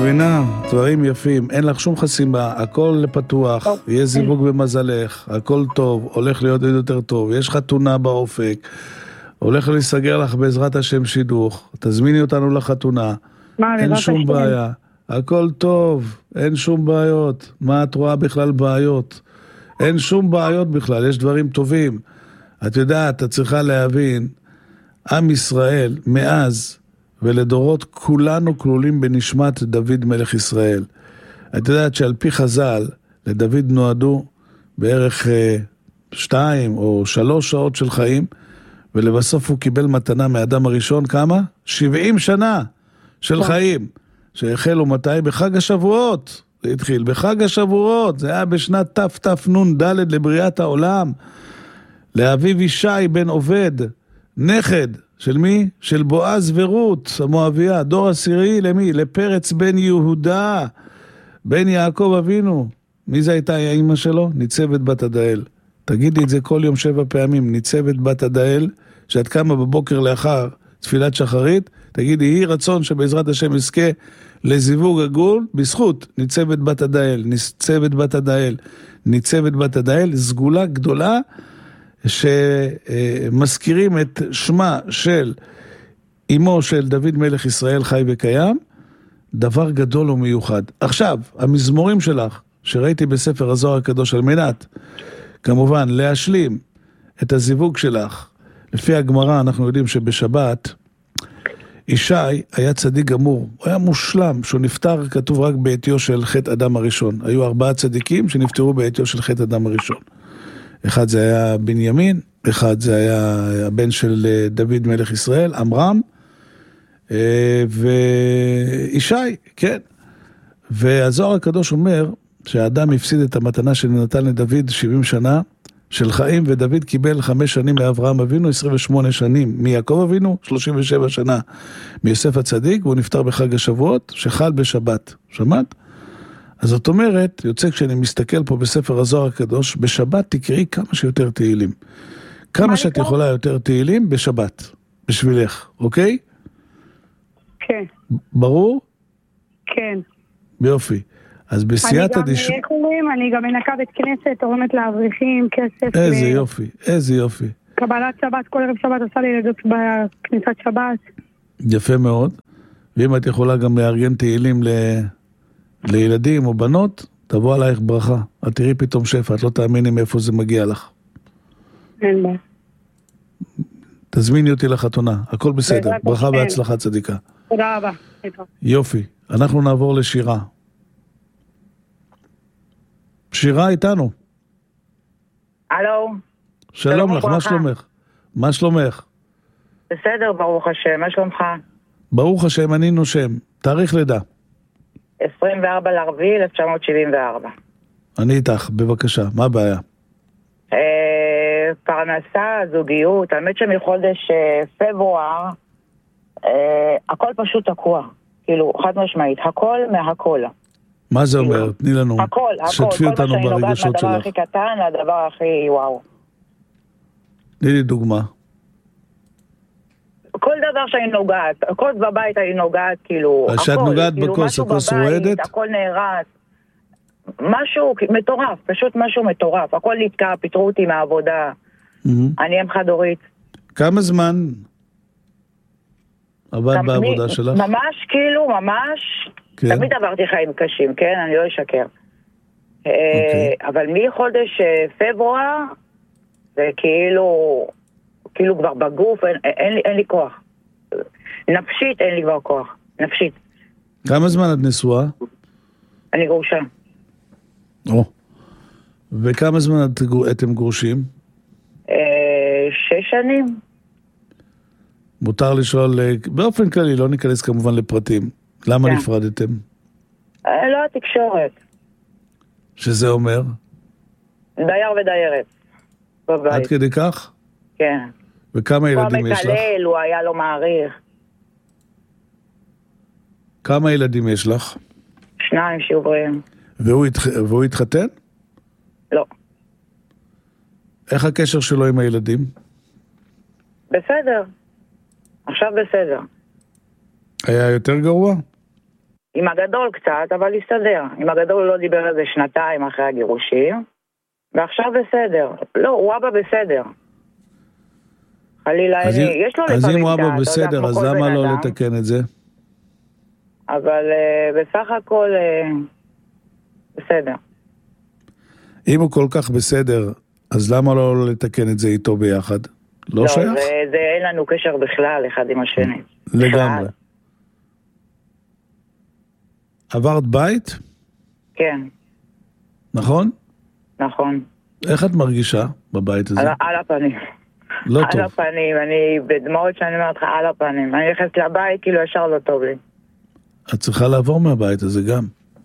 מבינה? דברים יפים, אין לך שום חסימה, הכל פתוח, יהיה זיווג במזלך, הכל טוב, הולך להיות יותר טוב, יש חתונה באופק, הולך להיסגר לך בעזרת השם שידוך, תזמיני אותנו לחתונה, אין שום בעיה, הכל טוב, אין שום בעיות, מה את רואה בכלל בעיות? אין שום בעיות בכלל, יש דברים טובים. את יודעת, את צריכה להבין, עם ישראל מאז ולדורות כולנו כלולים בנשמת דוד מלך ישראל. את יודעת שעל פי חז"ל, לדוד נועדו בערך 2 או 3 שעות של חיים, ולבסוף הוא קיבל מתנה מאדם הראשון, כמה? 70 שנה של חיים, שהחלו מתי? בחג השבועות. זה התחיל בחג השבועות, זה היה בשנת תתנ"ד לבריאת העולם, לאביו ישי בן עובד, נכד של מי? של בועז ורות, המואביה, דור עשירי למי? לפרץ בן יהודה, בן יעקב אבינו. מי זה הייתה האמא שלו? ניצבת בת עדאל. תגידי את זה כל יום 7 פעמים, ניצבת בת עדאל, שאת קמה בבוקר לאחר תפילת שחרית, תגידי, היא רצון שבעזרת השם יזכה לזיווג עגול, בזכות ניצבת בת עדאל, ניצבת בת עדאל, ניצבת בת עדאל, סגולה גדולה, שמזכירים את שמה של אמו של דוד מלך ישראל חי וקיים, דבר גדול ומיוחד. עכשיו, המזמורים שלך, שראיתי בספר הזוהר הקדוש על מנת, כמובן, להשלים את הזיווג שלך, לפי הגמרא אנחנו יודעים שבשבת, ישי היה צדיק גמור, הוא היה מושלם, שהוא נפטר, כתוב רק בעתיו של חטא אדם הראשון. היו 4 צדיקים שנפטרו בעתיו של חטא אדם הראשון. אחד זה היה בנימין, אחד זה היה הבן של דוד מלך ישראל, עמרם, וישי, כן. והזוהר הקדוש אומר שהאדם הפסיד את המתנה שנתן לדוד 70 שנה של חיים, ודוד קיבל 5 שנים מאברהם אבינו, 28 שנים מיעקב אבינו, 37 שנה מיוסף הצדיק, והוא נפטר בחג השבועות, שחל בשבת. שמעת? אז זאת אומרת, יוצא כשאני מסתכל פה בספר הזוהר הקדוש, בשבת תקראי כמה שיותר תהילים. כמה שאת יכולה יותר תהילים בשבת, בשבילך, אוקיי? כן. ברור? כן. ביופי. אז בסייעתא דשמיא... אני גם מנקה בית כנסת, תורמת לאברכים, כסף... איזה יופי, איזה יופי. קבלת שבת, כל ערב שבת עושה לי לדות בכניסת שבת. יפה מאוד. ואם את יכולה גם לארגן תהילים לילדים או בנות, תבוא עלייך ברכה. את תראי פתאום שפע, את לא תאמיני מאיפה זה מגיע לך. אין בעיה. תזמיני אותי לחתונה, הכל בסדר. ברכה והצלחה צדיקה. תודה רבה. יופי. אנחנו נעבור לשירה. שירה איתנו. הלו. שלום לך, מה שלומך? מה שלומך? בסדר, ברוך השם, מה שלומך? ברוך השם, אני נושם. תאריך לידה. 24/4/1974. אני איתך, בבקשה, מה הבעיה? פרנסה, זוגיות, האמת שמחודש פברואר, הכל פשוט תקוע. כאילו, חד משמעית, הכל מהכל. מה זה אומר? תני לנו. הכל. שתפי אותנו ברגשות שלך. מהדבר הכי קטן לדבר הכי וואו. תני לי דוגמה. כל דבר שאני נוגעת, הכל בבית אני נוגעת, כאילו... אז שאת נוגעת בכוס, הכוס רועדת? הכל נהרס. משהו מטורף, פשוט משהו מטורף. הכל נתקע, פיטרו אותי מהעבודה. אני אם חד-הורית. כמה זמן עבד בעבודה שלך? ממש, כאילו, ממש... תמיד עברתי חיים קשים, כן? אני לא אשקר. אבל מחודש פברואר, זה כאילו כבר בגוף, אין לי כוח. נפשית אין לי כבר כוח. נפשית. כמה זמן את נשואה? אני גרושה. וכמה זמן אתם גרושים? 6 שנים. מותר לשאול, באופן כללי, לא ניכנס כמובן לפרטים. למה נפרדתם? לא התקשורת. שזה אומר? דייר ודיירת. בבית. עד כדי כך? כן. וכמה ילדים יש לך? הוא המקלל, הוא היה לו מעריך. כמה ילדים יש לך? 2 שיהיו בריאים. והוא התחתן? לא. איך הקשר שלו עם הילדים? בסדר. עכשיו בסדר. היה יותר גרוע? עם הגדול קצת, אבל הסתדר. עם הגדול הוא לא דיבר על זה שנתיים אחרי הגירושים, ועכשיו בסדר. לא, הוא אבא בסדר. חלילה, יש לו לפעמים... אז אם הוא אבא בסדר, אז למה לא לתקן את זה? אבל בסך הכל בסדר. אם הוא כל כך בסדר, אז למה לא לתקן את זה איתו ביחד? לא שייך? זה אין לנו קשר בכלל אחד עם השני. לגמרי. עברת בית? כן. נכון? נכון. איך את מרגישה בבית הזה? על הפנים. לא טוב. על הפנים, אני בדמעות שאני אומרת לך על הפנים. אני נכנסת לבית, כאילו ישר לא טוב לי. את צריכה לעבור מהבית הזה גם.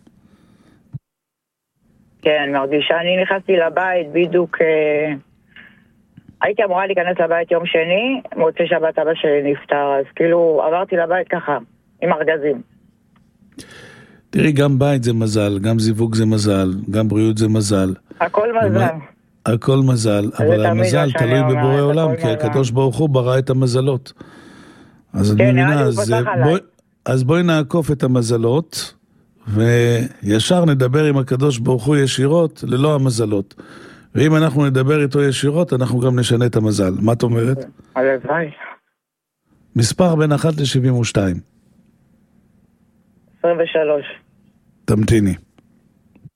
כן, מרגישה, אני נכנסתי לבית בדיוק, הייתי אמורה להיכנס לבית יום שני, מוצא שבת אבא שלי נפטר, אז כאילו עברתי לבית ככה, עם ארגזים. תראי, גם בית זה מזל, גם זיווג זה מזל, גם בריאות זה מזל. הכל מזל. הכל מזל, אבל המזל תלוי בבורא עולם, כי הקדוש ברוך הוא ברא את המזלות. אז אני מבינה, אז בואי נעקוף את המזלות, וישר נדבר עם הקדוש ברוך הוא ישירות, ללא המזלות. ואם אנחנו נדבר איתו ישירות, אנחנו גם נשנה את המזל. מה את אומרת? הלוואי. מספר בין 1 ל-72. 23. תמתיני.